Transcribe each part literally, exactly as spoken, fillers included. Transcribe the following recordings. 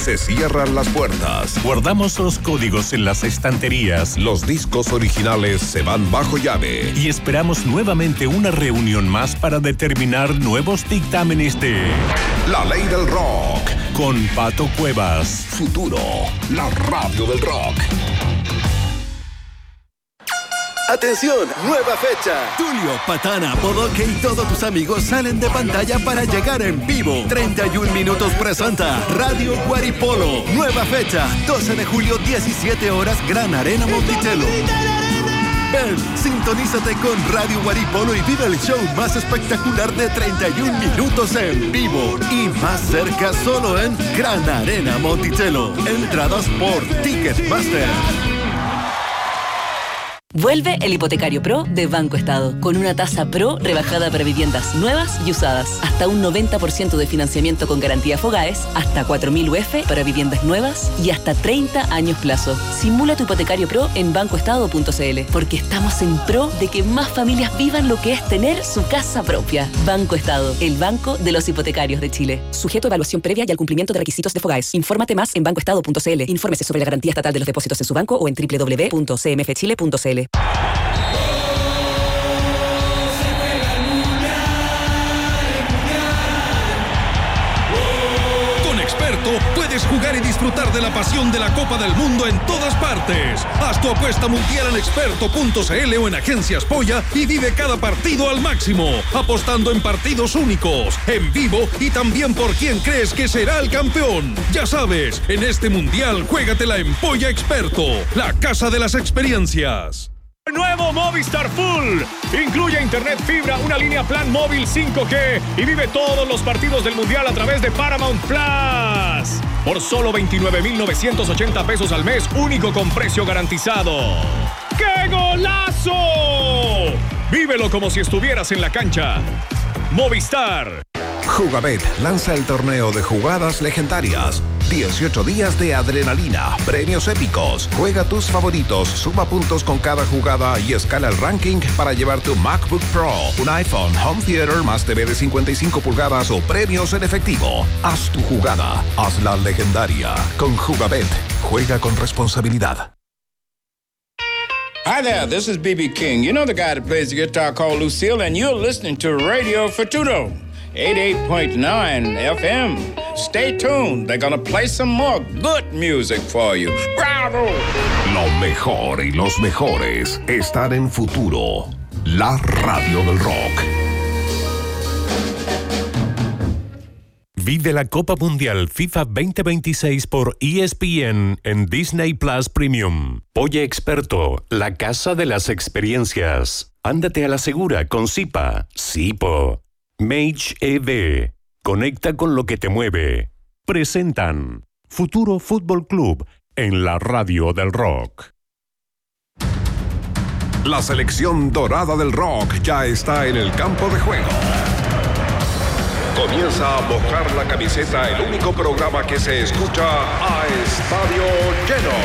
Se cierran las puertas. Guardamos los códigos en las estanterías. Los discos originales se van bajo llave. Y esperamos nuevamente una reunión más para determinar nuevos dictámenes de La Ley del Rock. Con Pato Cuevas. Futuro, la radio del rock. ¡Atención! ¡Nueva fecha! Tulio, Patana, Bodoque y todos tus amigos salen de pantalla para llegar en vivo. treinta y un minutos presenta Radio Guaripolo. Nueva fecha, doce de julio, diecisiete horas, Gran Arena Monticello. Ven, sintonízate con Radio Guaripolo y vive el show más espectacular de treinta y un minutos en vivo. Y más cerca solo en Gran Arena Monticello. Entradas por Ticketmaster. Vuelve el Hipotecario Pro de Banco Estado, con una tasa Pro rebajada para viviendas nuevas y usadas. Hasta un noventa por ciento de financiamiento con garantía Fogaes, hasta cuatro mil U F para viviendas nuevas y hasta treinta años plazo. Simula tu Hipotecario Pro en banco estado punto c l, porque estamos en pro de que más familias vivan lo que es tener su casa propia. Banco Estado, el banco de los hipotecarios de Chile. Sujeto a evaluación previa y al cumplimiento de requisitos de Fogaes. Infórmate más en banco estado punto c l. Infórmese sobre la garantía estatal de los depósitos en su banco o en doble u doble u doble u punto c m f chile punto c l. Con Experto puedes jugar y disfrutar de la pasión de la Copa del Mundo en todas partes. Haz tu apuesta mundial en experto punto c l o en Agencias Polla y vive cada partido al máximo, apostando en partidos únicos, en vivo y también por quién crees que será el campeón. Ya sabes, en este mundial juégatela en Polla Experto, la casa de las experiencias. Nuevo Movistar Full. Incluye internet fibra, una línea plan móvil cinco G y vive todos los partidos del Mundial a través de Paramount Plus. Por solo veintinueve mil novecientos ochenta pesos al mes, único con precio garantizado. ¡Qué golazo! Vívelo como si estuvieras en la cancha. Movistar. Jugabet lanza el torneo de jugadas legendarias. dieciocho días de adrenalina, premios épicos. Juega tus favoritos, suma puntos con cada jugada y escala el ranking para llevar tu MacBook Pro, un iPhone, home theater más T V de cincuenta y cinco pulgadas o premios en efectivo. Haz tu jugada, hazla legendaria. Con Jugabet, juega con responsabilidad. Hi there, this is B B King. You know the guy that plays the guitar called Lucille, and you're listening to Radio Futuro. eighty-eight point nine F M. Stay tuned. They're gonna play some more good music for you. ¡Bravo! Lo mejor y los mejores están en Futuro, la radio del rock. Vive la Copa Mundial FIFA veinte veintiséis por E S P N en Disney Plus Premium. Polla Experto, la casa de las experiencias. Ándate a la segura con Zipa, Zipo. Mage E V. Conecta con lo que te mueve. Presentan Futuro Fútbol Club en la radio del rock. La selección dorada del rock ya está en el campo de juego. Comienza a mojar la camiseta, el único programa que se escucha a estadio lleno.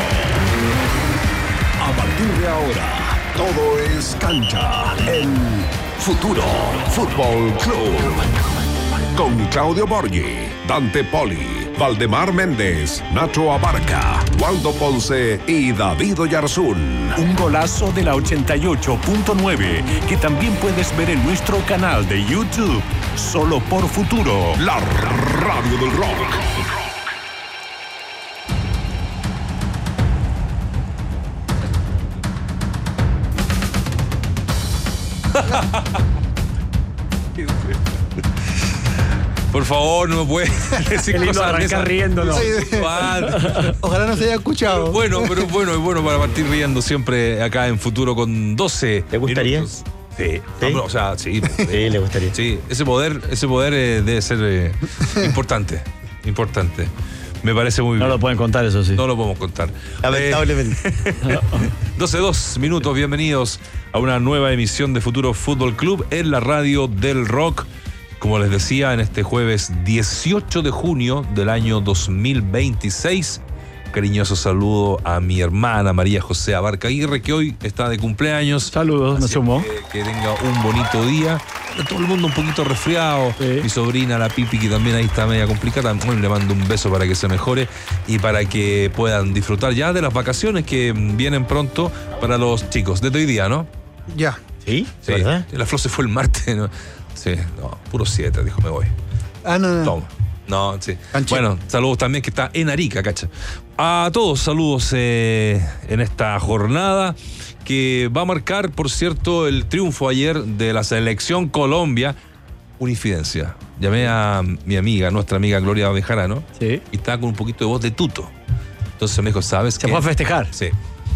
A partir de ahora, todo es cancha en Futuro Fútbol Club. Con Claudio Borghi, Dante Poli, Valdemar Méndez, Nacho Abarca, Waldo Ponce y David Oyarzún. Un golazo de la ochenta y ocho punto nueve que también puedes ver en nuestro canal de YouTube. Solo por Futuro, la radio del rock. Por favor, no me puede decir Qué lindo cosas arrancar riéndonos. Sí. Ojalá no se haya escuchado. Bueno, pero bueno, es bueno para partir riendo siempre acá en Futuro con doce. ¿Le gustaría? Minutos. Sí, ¿Sí? No, o sea, sí. Sí, le gustaría. Sí, ese poder, ese poder eh, debe ser eh, importante, importante. Me parece muy bien. No lo pueden contar, eso sí. No lo podemos contar. Lamentablemente. Eh, doce dos minutos, bienvenidos a una nueva emisión de Futuro Fútbol Club en la radio del rock. Como les decía, en este jueves dieciocho de junio del año dos mil veintiséis, cariñoso saludo a mi hermana María José Abarca Aguirre, que hoy está de cumpleaños. Saludos, nos sumó. Que, que tenga un bonito día anda todo el mundo un poquito resfriado. Sí. Mi sobrina, la Pipi, que también ahí está media complicada. Bueno, le mando un beso para que se mejore y para que puedan disfrutar ya de las vacaciones que vienen pronto para los chicos. Desde hoy día, ¿no? Ya. ¿Sí? Sí. ¿Verdad? La Flo se fue el martes, ¿no? Sí, no, puro siete, dijo, me voy. Ah, no, no. Toma. No, sí. Canchero. Bueno, saludos también que está en Arica, cacha. A todos, saludos eh, en esta jornada que va a marcar, por cierto, el triunfo ayer de la selección Colombia. Una infidencia. Llamé a mi amiga, nuestra amiga Gloria Bejarano, Sí. y estaba con un poquito de voz de tuto. Entonces me dijo, ¿sabes qué? Se fue a festejar. Sí.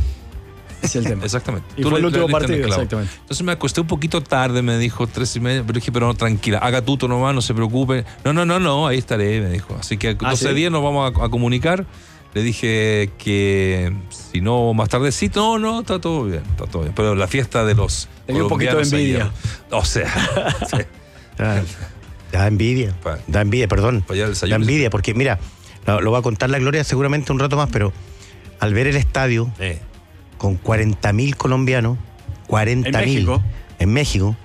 Es el tema. Exactamente. Y Tú fue le- el último le- le- partido, claro. exactamente. Entonces me acosté un poquito tarde, me dijo, tres y media, pero dije, pero no, tranquila, haga tuto nomás, no se preocupe. No, no, no, no, ahí estaré, me dijo. Así que Ah, doce ¿sí? días nos vamos a, a comunicar. Le dije que si no, más tardecito, no, no, está todo bien, está todo bien. Pero la fiesta de los Tenía un poquito de colombianos envidia. ayer, o sea, sí, Da, da envidia. Pa- Da envidia, perdón. para allá el Da desayuno. envidia, porque mira, lo, lo va a contar la Gloria seguramente un rato más, pero al ver el estadio Eh, con cuarenta mil colombianos, cuarenta En mil México. en México,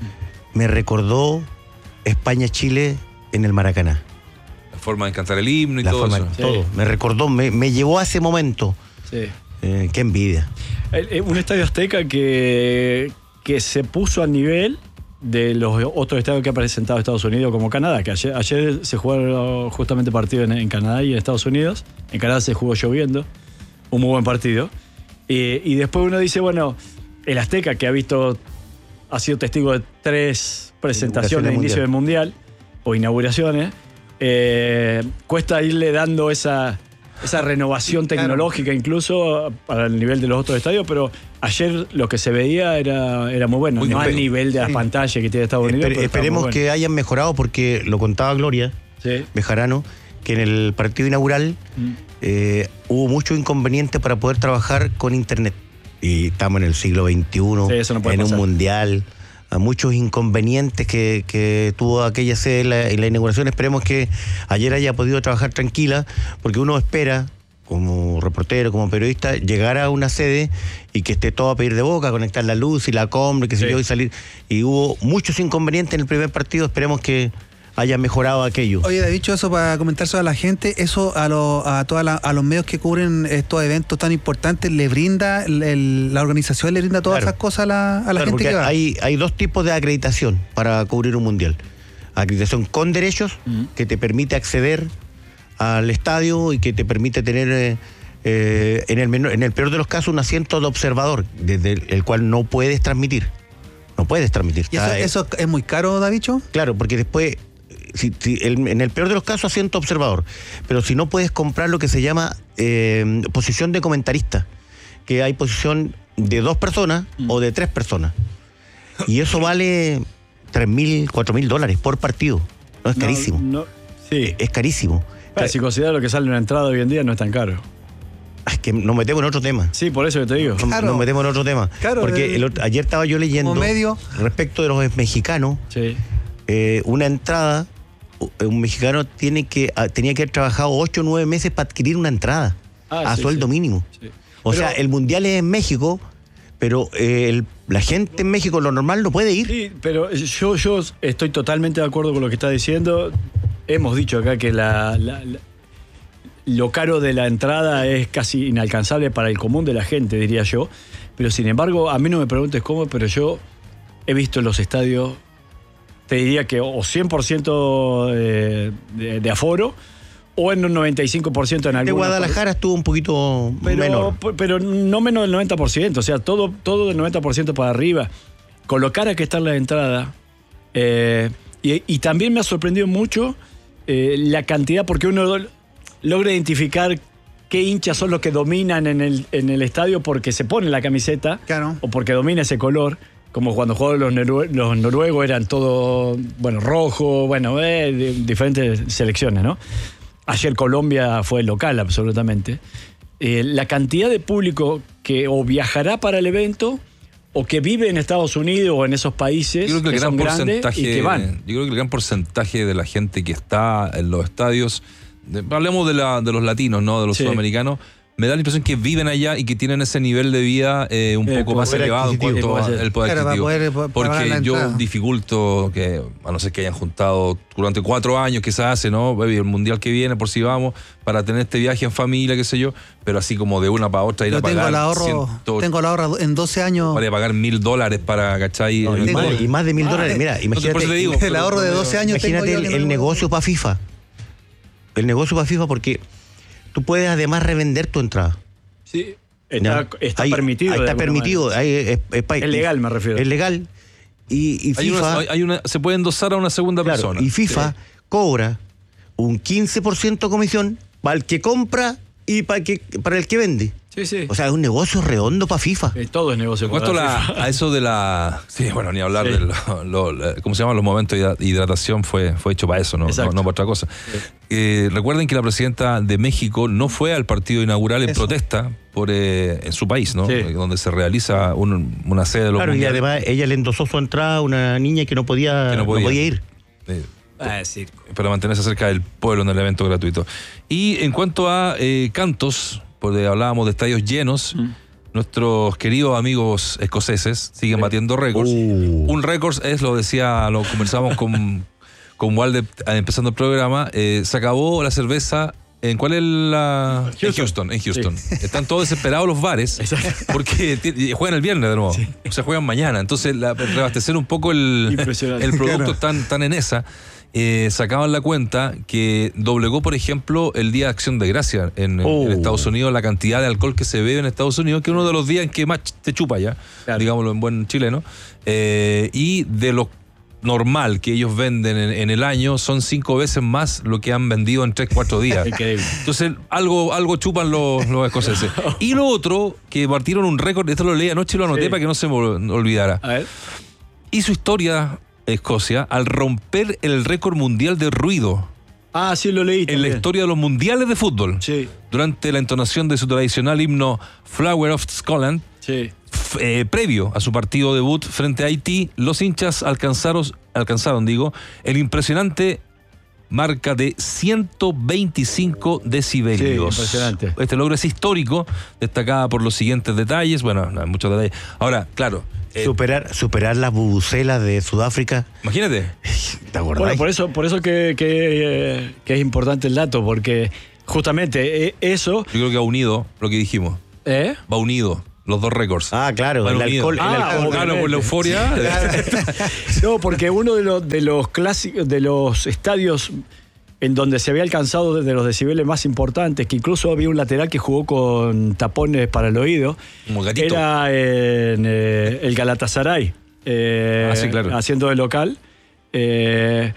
me recordó España-Chile en el Maracaná. la forma de cantar el himno y La todo forma, eso. todo. Me recordó, me, me llevó a ese momento. Sí. Eh, qué envidia. El- el- Un estadio azteca que, que se puso al nivel de los otros estadios que ha presentado Estados Unidos, como Canadá, que ayer, ayer se jugaron justamente partido en, en Canadá y en Estados Unidos. En Canadá se jugó lloviendo, un muy buen partido. Eh, y después uno dice, bueno, el Azteca, que ha visto, ha sido testigo de tres presentaciones de Inauguraciones inicio del Mundial, o inauguraciones, eh, cuesta irle dando esa, esa renovación tecnológica incluso para el nivel de los otros estadios, pero ayer lo que se veía era, era muy bueno, Muy no bien. al nivel de las Sí. pantallas que tiene Estados Unidos. Espe- pero está esperemos muy que hayan mejorado, porque lo contaba Gloria bueno. Sí. Bejarano, que en el partido inaugural Mm. eh, hubo muchos inconvenientes para poder trabajar con internet. Y estamos en el siglo veintiuno, Sí, eso no puede en pasar. un mundial, a muchos inconvenientes que, que tuvo aquella sede en la, en la inauguración. Esperemos que ayer haya podido trabajar tranquila, porque uno espera, como reportero, como periodista, llegar a una sede y que esté todo a pedir de boca, conectar la luz y la compra, qué sé Sí. yo, y salir. Y hubo muchos inconvenientes en el primer partido, esperemos que haya mejorado aquello. Oye, David, eso para comentárselo a la gente, eso a, lo- a, toda la- a los medios que cubren estos eventos tan importantes, le brinda, el- el- la organización le brinda todas Claro. esas cosas a la, a la Claro, gente porque que va. hay, hay dos tipos de acreditación para cubrir un mundial. Acreditación con derechos, que te permite acceder al estadio y que te permite tener, eh, eh, en, el menor- en el peor de los casos, un asiento de observador, desde el, el cual no puedes transmitir. No puedes transmitir. ¿Y eso, Está, eh, eso es muy caro, Davicho? Claro, porque después, si, si el- en el peor de los casos, asiento observador. Pero si no, puedes comprar lo que se llama eh, posición de comentarista, que hay posición de dos personas o de tres personas. Y eso vale tres mil, cuatro mil dólares por partido. No, es No, carísimo. no, sí. Es carísimo. Pero si considera lo que sale en una entrada hoy en día, no es tan caro. Es que nos metemos en otro tema. Sí, por eso que te digo. Nos- Claro. Nos metemos en otro tema. Claro, Porque el- el otro- ayer estaba yo leyendo como medio. respecto de los mexicanos. Sí. Eh, una entrada, un mexicano tiene que ah, tenía que haber trabajado ocho o nueve meses para adquirir una entrada Ah, a sí, sueldo sí. mínimo. Sí. O Pero- sea, el mundial es en México, pero eh, el- la gente en México, lo normal, no puede ir. Sí, pero yo, yo estoy totalmente de acuerdo con lo que está diciendo. Hemos dicho acá que la, la- la- lo caro de la entrada es casi inalcanzable para el común de la gente, diría yo. Pero sin embargo, a mí no me preguntes cómo, pero yo he visto en los estadios, te diría que o cien por ciento de, de- de aforo o en un noventa y cinco por ciento en De alguna. Guadalajara estuvo un poquito Pero, menor. pero no menos del noventa por ciento, o sea, todo, todo del noventa por ciento para arriba. Con lo cara que está la entrada. Eh, y, y también me ha sorprendido mucho eh, la cantidad, porque uno logra identificar qué hinchas son los que dominan en el, en el estadio porque se pone la camiseta Claro. o porque domina ese color. Como cuando jugaban los, norue- los noruegos eran todo, bueno, rojo, bueno, eh, de- diferentes selecciones, ¿no? Ayer Colombia fue local, absolutamente. Eh, la cantidad de público que o viajará para el evento o que vive en Estados Unidos o en esos países Yo creo que el que gran son grandes porcentaje, y que van. yo creo que el gran porcentaje de la gente que está en los estadios, de- hablemos de, la, de los latinos, no de los Sí. sudamericanos, me da la impresión que viven allá y que tienen ese nivel de vida eh, un El poco más poder elevado en adquisitivo. cuanto Sí, al poder Claro, para adquisitivo. poder, pa- pagar la Porque yo entrada. dificulto que, a no ser que hayan juntado durante cuatro años, quizás hace, ¿no? El mundial que viene, por si vamos, para tener este viaje en familia, qué sé yo, pero así como de una para otra ir Yo a tengo pagar. el ahorro, ciento- tengo el ahorro en doce años. Para pagar mil dólares para, ¿cachai? No, y, En- más, y más de mil Ah, dólares. eh, Mira, imagínate. por eso te digo, El ahorro de doce años tengo Imagínate yo el, que no el lo- negocio para FIFA. El negocio para FIFA porque tú puedes además revender tu entrada. Sí. Está, ¿Ya? está Ahí- permitido. ahí de está alguna permitido. manera. ahí es, es pa- Es legal, me refiero. Es legal. Y, y hay FIFA. una, hay una- se puede endosar a una segunda claro, persona. y FIFA Sí. cobra un quince por ciento comisión para el que compra y para el que, para el que vende. Sí, sí. O sea, es un negocio redondo para FIFA. Eh, todo es negocio. En cuanto a, para la- FIFA. a eso de la. Sí, bueno, ni hablar Sí. de lo, lo- la- ¿cómo se llaman los momentos de hidratación? Fue, fue hecho para eso, no, no, Exacto. no para otra cosa. Eh, recuerden que la presidenta de México no fue al partido inaugural en Eso. protesta por eh, en su país, ¿no? Sí. Eh, Donde se realiza un- una sede de los Claro, y mundiales. además ella le endosó su entrada a una niña que no podía, Que no no podía. podía ir. Eh, Ah, es circo. para mantenerse cerca del pueblo en el evento gratuito. Y en cuanto a eh, cantos, porque hablábamos de estadios llenos, Mm. nuestros queridos amigos escoceses siguen batiendo récords. Uh. Un récord es, lo decía, lo conversamos con, con Walde eh, empezando el programa, eh, se acabó la cerveza. ¿En cuál es la...? Houston. En Houston, en Houston. Están todos desesperados los bares porque ti- juegan el viernes de nuevo. O sea, juegan mañana. Entonces, la, reabastecer un poco el, Impresionante. el producto Claro. tan, tan en esa. Eh, sacaban la cuenta que doblegó, por ejemplo, el Día de Acción de Gracia en, en- Oh. en Estados Unidos, la cantidad de alcohol que se bebe en Estados Unidos, que es uno de los días en que más te chupa ya, Claro. digámoslo en buen chileno, eh, y de lo normal que ellos venden en, en el año son cinco veces más lo que han vendido en tres, cuatro días. Increíble. Entonces, algo, algo chupan los, los escoceses. Y lo otro, que partieron un récord, esto lo leí anoche y lo anoté Sí. para que no se me olvidara. A ver. Hizo historia Escocia al romper el récord mundial de ruido Ah, sí, lo leí. en la también. historia de los mundiales de fútbol. Sí, Durante la entonación de su tradicional himno Flower of Scotland, sí. f- eh, previo a su partido debut frente a Haití, los hinchas alcanzaron, alcanzaron digo, el impresionante marca de ciento veinticinco decibelios. Sí, impresionante. Este logro es histórico, destacada por los siguientes detalles. Bueno, no hay muchos detalles. Ahora, claro, eh, Superar, superar las bubucelas de Sudáfrica. imagínate. ¿Te acordás? Bueno, por eso, por eso que, que, eh, que es importante el dato, porque justamente eh, eso. Yo creo que va unido lo que dijimos. ¿Eh? Va unido los dos récords. Ah, claro, Van el unidos. alcohol, el Ah, alcohol. Claro, por la euforia. No, porque uno de los, de los clásicos, de los estadios en donde se había alcanzado desde los decibeles más importantes, que incluso había un lateral que jugó con tapones para el oído, Como gatito. era en eh, el Galatasaray, eh, Ah, sí, claro. haciendo de local. Eh,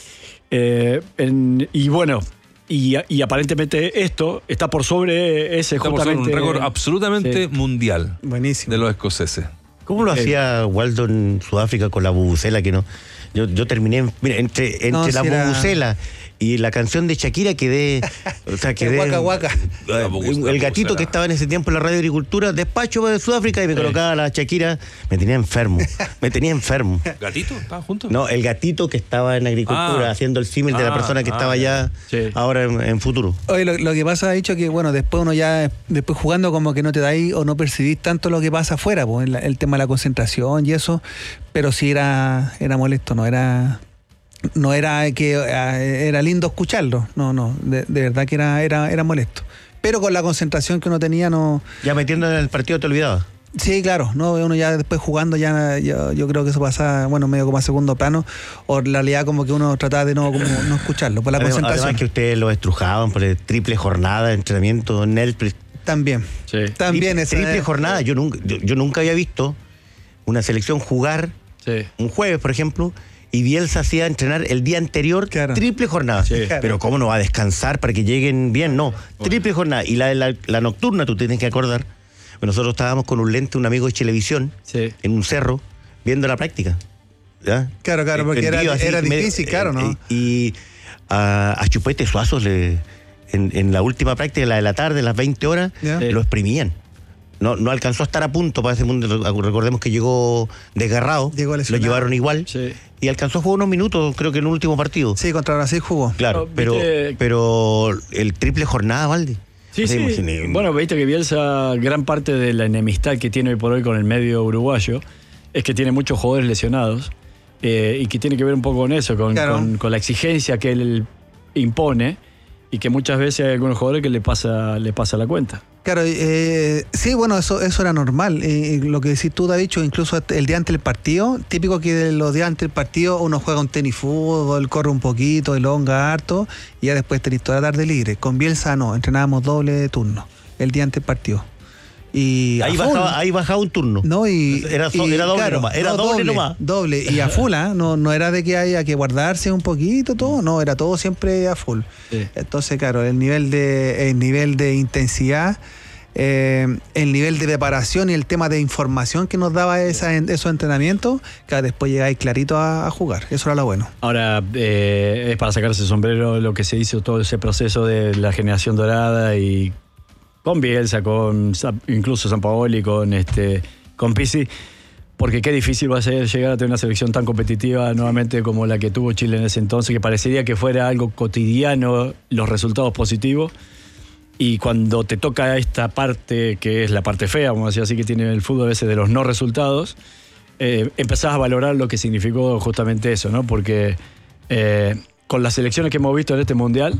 eh, en- y bueno, y, y aparentemente esto está por sobre ese Estamos en un justamente. récord absolutamente Sí. mundial Buenísimo. de los escoceses. ¿Cómo lo hacía Waldo en Sudáfrica con la bubucela que no? Yo, yo terminé, en- mira, entre, entre No, la si era- bubucela y la canción de Shakira quedé, o sea, quedé Guaca, guaca. Eh, La bubu- el la gatito bubucela. que estaba en ese tiempo en la radio agricultura, despacho de Sudáfrica y me colocaba la Shakira, me tenía enfermo, me tenía enfermo. ¿Gatito? ¿Estaban juntos? No, el gatito que estaba en agricultura Ah. haciendo el símil de la Ah, persona que ah, estaba ya. ya Sí. ahora en, en futuro. Oye, lo, lo que pasa, ha dicho que, bueno, después uno ya, después jugando como que no te dais o no percibís tanto lo que pasa afuera, pues, el, el tema de la concentración y eso, pero sí era, era molesto, no era, no era que eh, era lindo escucharlo, no, no, de, de verdad que era, era, era molesto. Pero con la concentración que uno tenía, no. Ya metiendo en el partido te olvidabas. Sí, claro, no, uno ya después jugando ya, ya- yo creo que eso pasaba, bueno, medio como a segundo plano, o en realidad como que uno trataba de no, como, no escucharlo, por la Además, concentración. además que ustedes lo estrujaban por el triple jornada de entrenamiento en el También. Sí. También triple, esa- triple jornada. Yo nunca, yo, yo nunca había visto una selección jugar Sí. un jueves, por ejemplo, y Bielsa hacía entrenar el día anterior Claro. triple jornada. Sí. Pero ¿cómo no va a descansar para que lleguen bien? No, triple jornada. Y la, la, la nocturna, tú tienes que acordar. Bueno, nosotros estábamos con un lente, un amigo de Chilevisión, Sí. en un cerro, viendo la práctica. ¿Ya? Claro, claro, porque era, Prendido así, era medio- difícil, claro, ¿no? eh, Y a, a Chupete Suazo le, en, en la última práctica, la de la tarde, las veinte horas, Ya. lo exprimían. No, no alcanzó a estar a punto para ese mundo. Recordemos que llegó desgarrado. Llegó lo lesionado. llevaron igual. Sí. Y alcanzó a jugar unos minutos, creo que en el último partido. Sí, contra Brasil jugó. Claro, No, pero, viste- pero el triple jornada, Valde. Sí, sí. Imaginé. Bueno, viste que Bielsa, gran parte de la enemistad que tiene hoy por hoy con el medio uruguayo es que tiene muchos jugadores lesionados eh, y que tiene que ver un poco con eso, con, claro. con, con la exigencia que él impone y que muchas veces hay algunos jugadores que le pasa, le pasa la cuenta. Claro, eh, sí, bueno, eso eso era normal. Eh, lo que decís tú, David, incluso el día antes del partido, típico que los días antes del partido uno juega un tenis fútbol, corre un poquito, elonga harto y ya después tenés toda la tarde libre. Con Bielsa no, entrenábamos doble turno el día antes del partido. Y ahí, bajaba, ahí bajaba un turno. No, y, era, so, y, era doble claro, nomás. Era no, doble, doble nomás. Doble. Y a full, ¿eh? no, no era de que haya que guardarse un poquito, todo. No, era todo siempre a full. Sí. Entonces, claro, el nivel de, el nivel de intensidad, eh, el nivel de preparación y el tema de información que nos daba esa, esos entrenamientos, que después llegáis clarito a, a jugar. Eso era lo bueno. Ahora, eh, es para sacarse el sombrero lo que se hizo, todo ese proceso de la generación dorada y con Bielsa, con incluso Sampaoli, con este, con Pizzi, porque qué difícil va a ser llegar a tener una selección tan competitiva nuevamente como la que tuvo Chile en ese entonces, que parecería que fuera algo cotidiano los resultados positivos, y cuando te toca esta parte que es la parte fea, vamos a decir así, que tiene el fútbol a veces de los no resultados, eh, empezás a valorar lo que significó justamente eso, ¿no? Porque eh, con las selecciones que hemos visto en este Mundial,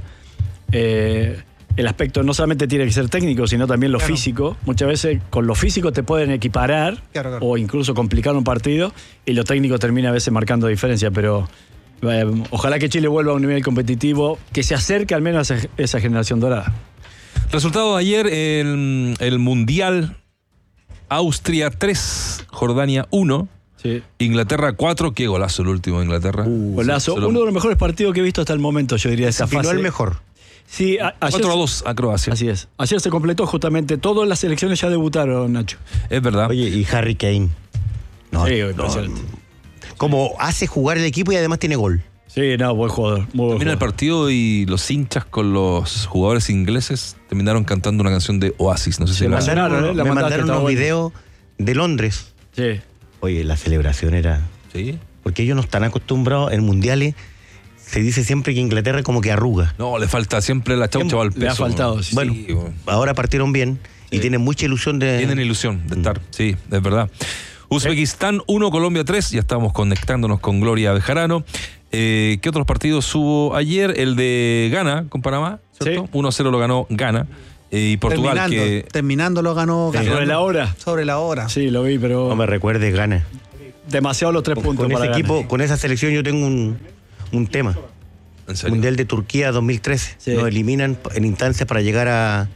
eh, el aspecto no solamente tiene que ser técnico, sino también lo claro. físico. Muchas veces con lo físico te pueden equiparar claro, claro. o incluso complicar un partido y lo técnico termina a veces marcando diferencia, pero eh, ojalá que Chile vuelva a un nivel competitivo que se acerque al menos a esa generación dorada. Resultado de ayer, el, el Mundial: Austria tres, Jordania uno. Sí. Inglaterra cuatro, qué golazo el último de Inglaterra. Uh, golazo, uno de los mejores partidos que he visto hasta el momento, yo diría, esa fase. el mejor. Sí, a, ayer, cuatro a dos a Croacia. Así es. Ayer se completó justamente, todas las selecciones ya debutaron, Nacho. Es verdad. Oye, y Harry Kane. No, sí, impresionante. No, como hace jugar el equipo y además tiene gol. Sí, no, buen jugador. Muy buen Termina jugador. el partido y los hinchas con los jugadores ingleses terminaron cantando una canción de Oasis. No sé si me la mandaron, ¿eh? la me mandaron unos bueno. videos de Londres. Sí. Oye, la celebración era... Sí. Porque ellos no están acostumbrados en mundiales. Se dice siempre que Inglaterra como que arruga. No, le falta siempre la chaucha al peso. Le ha faltado, sí. Bueno, sí, bueno. ahora partieron bien sí. y tienen mucha ilusión de... Tienen ilusión de estar, mm. sí, es verdad. Uzbekistán uno, Colombia tres, ya estamos conectándonos con Gloria Bejarano. Eh, ¿Qué otros partidos hubo ayer? El de Ghana con Panamá, ¿cierto? Sí. uno a cero lo ganó Ghana. Eh, y Portugal terminando, que... Terminando lo ganó Ghana. ¿Sobre la hora? Sobre la hora. Sí, lo vi, pero... No me recuerdes, Ghana. Demasiado los tres con, puntos con para ese equipo, Ghana. con esa selección yo tengo un, un tema. ¿En serio? Mundial de Turquía dos mil trece. Sí. Nos eliminan en instancias para llegar a,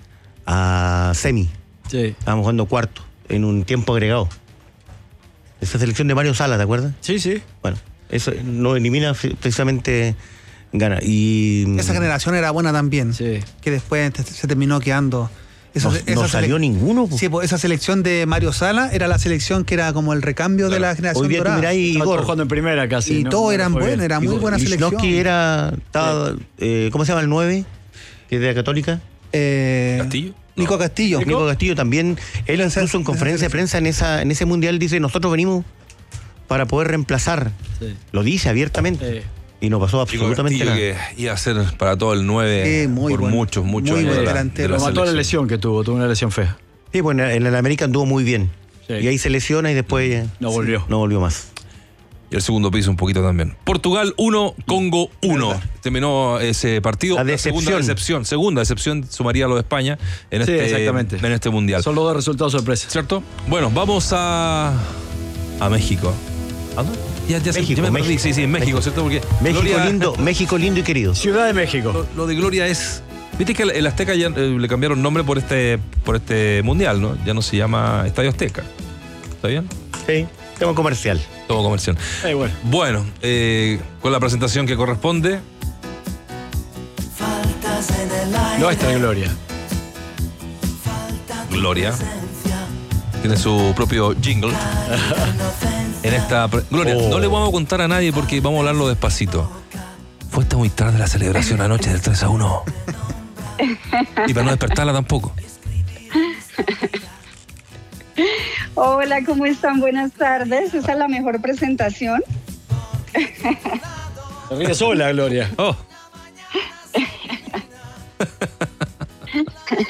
a semi. Sí. Estábamos jugando cuarto en un tiempo agregado. Esa selección de Mario Salas, ¿te acuerdas? Sí, sí. Bueno, eso nos elimina precisamente Ghana. Y esa generación era buena también. Sí. Que después se terminó quedando. Esa, no, esa no salió ninguno. Sí, pues esa selección de Mario Sala era la selección que era como el recambio claro. de la generación Hoy día dorada. Tú mirá, Igor, jugando en primera casi. Y ¿no? todos eran buenos, era muy Igor, buena selección. Lichnowsky era, estaba, sí. eh, ¿cómo se llama el nueve? Que es de la Católica. Eh, ¿Castillo? Nico no. Castillo. Nico Castillo también. Él incluso en conferencia de prensa en esa en ese mundial dice, nosotros venimos para poder reemplazar. Sí. Lo dice abiertamente. Sí. Y no pasó absolutamente nada. Que iba a ser para todo el nueve sí, muy por bueno. muchos, muchos muy años. Buen delantero. Lo mató la lesión que tuvo, tuvo una lesión fea. Sí, bueno, en el América anduvo muy bien. Sí. Y ahí se lesiona y después no volvió. No volvió más. Y el segundo piso un poquito también. Portugal uno, Congo uno. Terminó ese partido. La, la segunda decepción. Segunda decepción sumaría a lo de España en, sí, este, exactamente. en este mundial. Son los dos resultados sorpresa. ¿Cierto? Bueno, vamos a, a México. ¿A dónde? Ya, ya, México, ya me México. Sí, sí, en México, México. ¿cierto? Porque México Gloria, lindo, México lindo y querido. Ciudad de México. Lo, lo de Gloria es... Viste que el Azteca ya eh, le cambiaron nombre por este por este mundial, ¿no? Ya no se llama Estadio Azteca. ¿Está bien? Sí, tema comercial. Todo comercial. Hey, bueno, bueno eh, con la presentación que corresponde. Nuestra Gloria. Gloria. Tiene su propio jingle. En esta pre- Gloria, oh. no le vamos a contar a nadie porque vamos a hablarlo despacito. Fue hasta muy tarde la celebración anoche del tres a uno. Y para no despertarla tampoco. Hola, ¿cómo están? Buenas tardes. Esa es la mejor presentación. Se ríe sola, Gloria. Oh.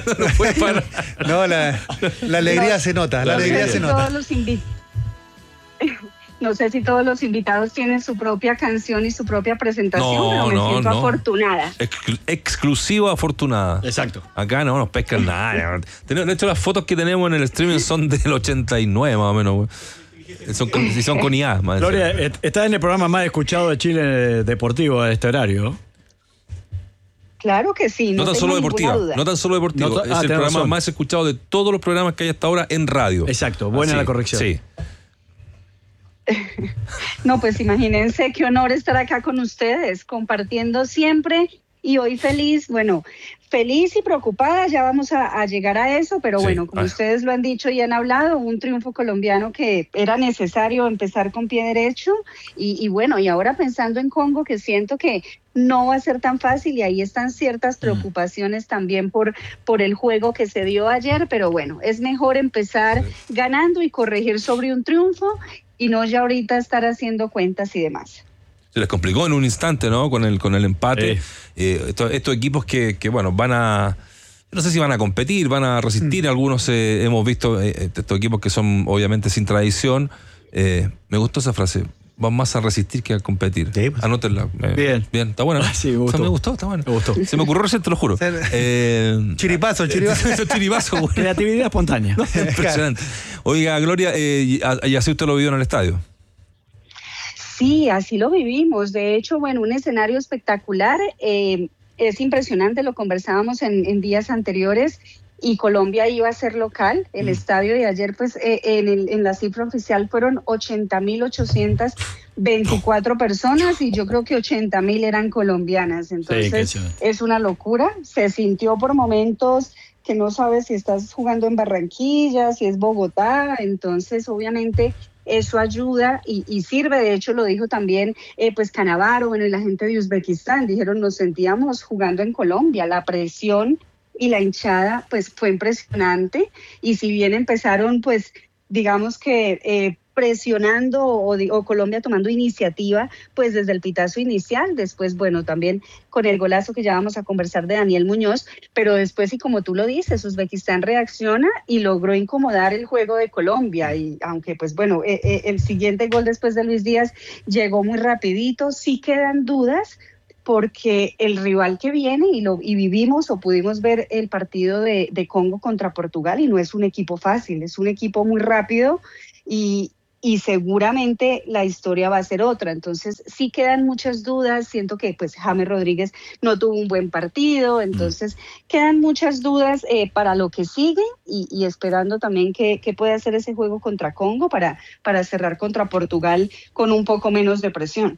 no puede parar. No, la, la alegría No, se nota, la no alegría sé se si nota. todos los invi- No sé si todos los invitados tienen su propia canción y su propia presentación, No, pero me no, siento no. afortunada. Exclu- exclusiva afortunada. Exacto. Acá no nos pescan nada. Tenemos- De hecho, las fotos que tenemos en el streaming son del ochenta y nueve más o menos. güey. Son con, si son con I A. Más Gloria, eh, está en el programa más escuchado de Chile Deportivo de este horario. Claro que sí, no, No tan tengo solo ninguna deportiva, duda. no tan solo deportivo. No to- es ah, el tenés programa razón. más escuchado de todos los programas que hay hasta ahora en radio. Exacto, buena Así, la corrección. Sí. No, pues imagínense qué honor estar acá con ustedes, compartiendo siempre y hoy feliz, bueno, feliz y preocupada, ya vamos a, a llegar a eso, pero Sí. bueno, como Ah. ustedes lo han dicho y han hablado, un triunfo colombiano que era necesario empezar con pie derecho y, y bueno, y ahora pensando en Congo, que siento que no va a ser tan fácil y ahí están ciertas preocupaciones también por, por el juego que se dio ayer, pero bueno, es mejor empezar ganando y corregir sobre un triunfo y no ya ahorita estar haciendo cuentas y demás. Se les complicó en un instante, ¿no? Con el, con el empate. Sí. Eh, estos, estos equipos que, que, bueno, van a... No sé si van a competir, van a resistir. Algunos eh, hemos visto eh, estos equipos que son obviamente sin tradición. Eh, me gustó esa frase. Van más a resistir que a competir. Sí, pues. Anótenla. Eh, Bien. Bien, está buena. Ah, sí, me O sea, gustó. me gustó, está bueno. Me gustó. Se me ocurrió recién, te lo juro. Eh, Chiripazo, chiripazo. Eso es chiripazo, güey. Creatividad espontánea. Impresionante. Oiga, Gloria, eh, y, y así usted lo vio en el estadio. Sí, así lo vivimos. De hecho, bueno, un escenario espectacular. Eh, es impresionante, lo conversábamos en, en días anteriores y Colombia iba a ser local. El Mm. estadio de ayer, pues eh, en, el- en la cifra oficial fueron ochenta mil ochocientas veinticuatro personas y yo creo que ochenta mil eran colombianas. Entonces impresionante. es una locura. Se sintió por momentos que no sabes si estás jugando en Barranquilla, si es Bogotá. Entonces, obviamente eso ayuda y, y sirve. De hecho, lo dijo también eh, pues Canavaro, bueno, y la gente de Uzbekistán. Dijeron, nos sentíamos jugando en Colombia. La presión y la hinchada pues fue impresionante. Y si bien empezaron pues digamos que eh, presionando o, di- o Colombia tomando iniciativa pues desde el pitazo inicial, después bueno también con el golazo que ya vamos a conversar de Daniel Muñoz, pero después y como tú lo dices, Uzbekistán reacciona y logró incomodar el juego de Colombia y aunque pues bueno eh, eh, el siguiente gol después de Luis Díaz llegó muy rapidito, sí quedan dudas porque el rival que viene y lo y vivimos o pudimos ver el partido de, de Congo contra Portugal y no es un equipo fácil, es un equipo muy rápido y, y seguramente la historia va a ser otra. Entonces sí quedan muchas dudas, siento que pues James Rodríguez no tuvo un buen partido, entonces quedan muchas dudas eh, para lo que sigue y, y esperando también que, que pueda hacer ese juego contra Congo para, para cerrar contra Portugal con un poco menos de presión.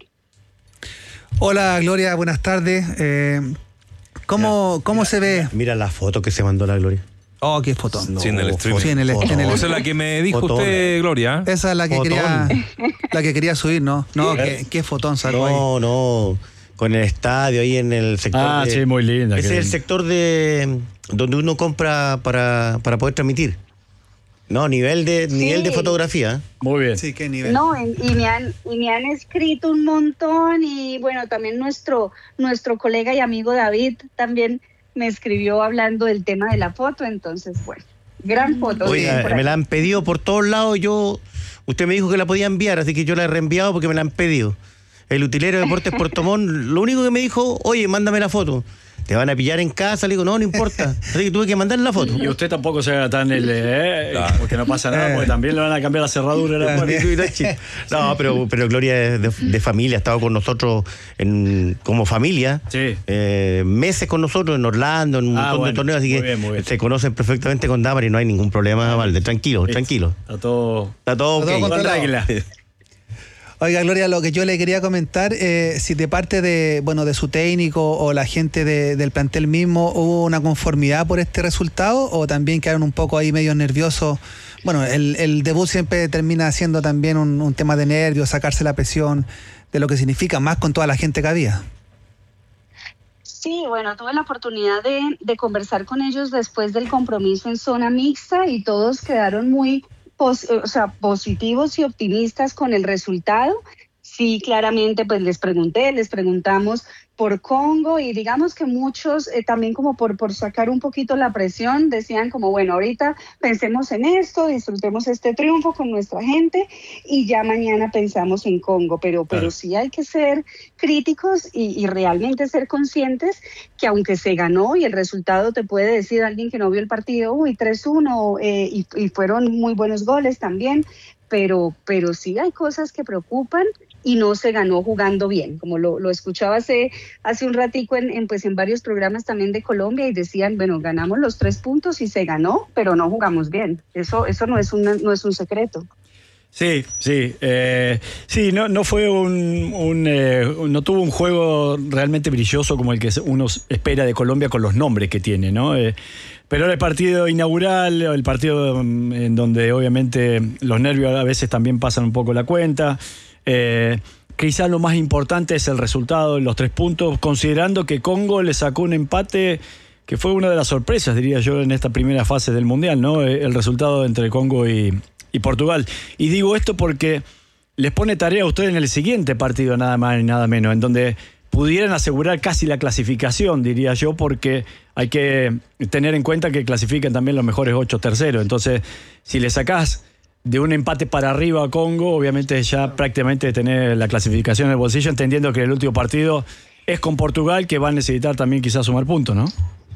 Hola Gloria, buenas tardes. Eh, ¿Cómo, cómo se ve? Mira la foto que se mandó la Gloria. Oh, qué fotón. Sí, en el streaming. Sí, en el, en el- Esa es la que me dijo Fotón. usted, Gloria. Esa es la que Fotón. quería la que quería subir, ¿no? No, qué, qué fotón sacó ahí. No, no. Con el estadio ahí en el sector. Ah, de- sí, muy linda. Ese qué es el linda. sector de donde uno compra para, para poder transmitir. No, nivel de nivel de fotografía. Muy bien. Sí, qué nivel. No, en- y me han y me han escrito un montón y bueno, también nuestro nuestro colega y amigo David también me escribió hablando del tema de la foto, entonces bueno, gran foto. Oiga, dicen por me ahí. la han pedido por todos lados. Yo, usted me dijo que la podía enviar, así que yo la he reenviado porque me la han pedido. El utilero de Deportes Puerto Montt, lo único que me dijo, oye, mándame la foto. Te van a pillar en casa, le digo, no, no importa. Así que tuve que mandar la foto. Y usted tampoco se haga tan el eh, Claro. porque no pasa nada, porque también le van a cambiar la cerradura. de la puerta. No, pero, pero Gloria es de, de familia, ha estado con nosotros en, como familia, Sí. eh, meses con nosotros en Orlando, en un Ah, montón bueno, de torneos, así muy que bien, muy bien. se conocen perfectamente con Damar y no hay ningún problema, Valde. Tranquilo, Listo. tranquilo. Está todo. Está todo ok. Está todo con controlado. regla. Oiga, Gloria, lo que yo le quería comentar, eh, si de parte de, bueno, de su técnico o la gente de- del plantel mismo hubo una conformidad por este resultado o también quedaron un poco ahí medio nerviosos. Bueno, el, el debut siempre termina siendo también un, un tema de nervios, sacarse la presión de lo que significa, más con toda la gente que había. Sí, bueno, tuve la oportunidad de, de conversar con ellos después del compromiso en zona mixta y todos quedaron muy pos- o sea, positivos y optimistas con el resultado. Sí, claramente, pues les pregunté, les preguntamos por Congo, y digamos que muchos eh, también como por, por sacar un poquito la presión, decían como, bueno, ahorita pensemos en esto, disfrutemos este triunfo con nuestra gente y ya mañana pensamos en Congo, pero, pero claro. sí hay que ser críticos y, y realmente ser conscientes que aunque se ganó y el resultado te puede decir alguien que no vio el partido, uy, tres uno, eh, y, y fueron muy buenos goles también, pero, pero sí hay cosas que preocupan y no se ganó jugando bien, como lo, lo escuchaba hace, hace un ratico en, en, pues en varios programas también de Colombia y decían, bueno, ganamos los tres puntos y se ganó, pero no jugamos bien. Eso, eso no es una, no es un secreto. Sí, sí, eh, sí, no, no fue un, un eh, no tuvo un juego realmente brilloso como el que uno espera de Colombia con los nombres que tiene, ¿no? Eh, pero era el partido inaugural, el partido en donde obviamente los nervios a veces también pasan un poco la cuenta. Eh, quizás lo más importante es el resultado, los tres puntos, considerando que Congo le sacó un empate que fue una de las sorpresas, diría yo, en esta primera fase del Mundial, ¿no? El resultado entre Congo y, y Portugal. Y digo esto porque les pone tarea a ustedes en el siguiente partido, nada más y nada menos, en donde pudieran asegurar casi la clasificación, diría yo, porque hay que tener en cuenta que clasifican también los mejores ocho terceros. Entonces, si le sacás de un empate para arriba a Congo, obviamente ya prácticamente tener la clasificación en el bolsillo, entendiendo que el último partido es con Portugal, que va a necesitar también quizás sumar puntos, ¿no?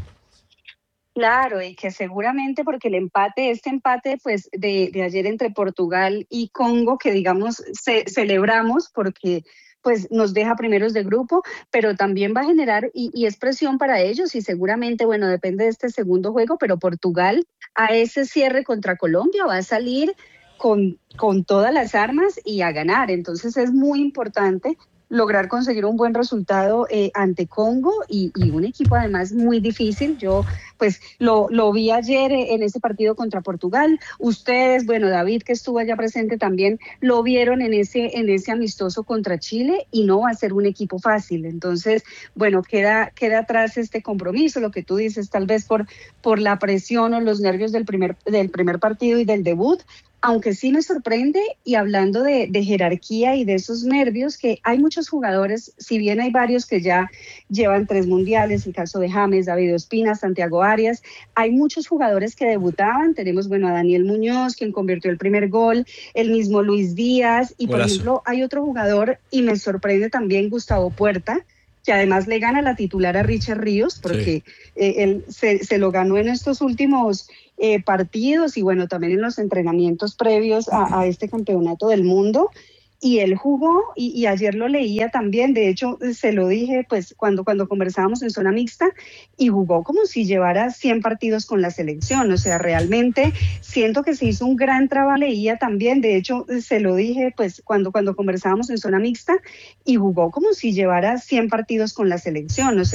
Claro, y que seguramente porque el empate, este empate pues de, de ayer entre Portugal y Congo, que digamos ce- celebramos porque pues nos deja primeros de grupo, pero también va a generar, y, y es presión para ellos, y seguramente, bueno, depende de este segundo juego, pero Portugal a ese cierre contra Colombia va a salir con, con todas las armas y a ganar. Entonces es muy importante lograr conseguir un buen resultado eh, ante Congo y, y un equipo además muy difícil. Yo pues lo, lo vi ayer en ese partido contra Portugal. Ustedes, bueno, David, que estuvo allá presente también, lo vieron en ese, en ese amistoso contra Chile y no va a ser un equipo fácil. Entonces, bueno, queda, queda atrás este compromiso, lo que tú dices, tal vez por, por la presión o los nervios del primer, del primer partido y del debut. Aunque sí me sorprende, y hablando de, de jerarquía y de esos nervios, que hay muchos jugadores, si bien hay varios que ya llevan tres mundiales, el caso de James, David Ospina, Santiago Arias, hay muchos jugadores que debutaban. Tenemos, bueno, a Daniel Muñoz, quien convirtió el primer gol, el mismo Luis Díaz, y por Golazo. ejemplo hay otro jugador, y me sorprende también Gustavo Puerta, que además le gana la titular a Richard Ríos, porque sí. eh, él se, se lo ganó en estos últimos eh, partidos y bueno, también en los entrenamientos previos a, a este campeonato del mundo. Y él jugó, y, y ayer lo leía también, de hecho se lo dije pues cuando, cuando conversábamos en zona mixta, y jugó como si llevara cien partidos con la selección. O sea, realmente siento que se hizo un gran trabajo, leía también, de hecho se lo dije pues cuando, cuando conversábamos en zona mixta, y jugó como si llevara cien partidos con la selección. O sea,